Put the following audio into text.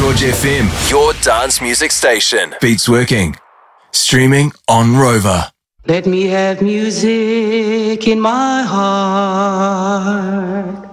George FM, your dance music station. Beats working. Streaming on Rover. Let me have music in my heart.